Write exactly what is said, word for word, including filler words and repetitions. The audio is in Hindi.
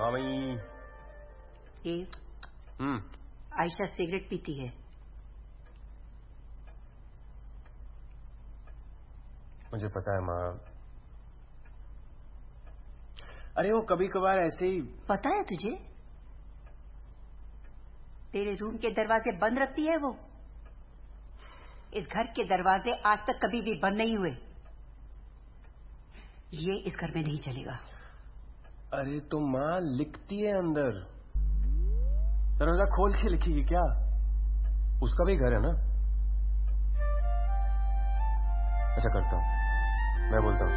हाँ भाई। ये हम्म आयशा सिगरेट पीती है। मुझे पता है माँ। अरे वो कभी कभार ऐसे ही। पता है तुझे? तेरे रूम के दरवाजे बंद रखती है वो। इस घर के दरवाजे आज तक कभी भी बंद नहीं हुए। ये इस घर में नहीं चलेगा। अरे तो माँ लिखती है अंदर, दरवाजा खोल के लिखेगी क्या? उसका भी घर है ना। अच्छा करता हूँ, मैं बोलता हूँ।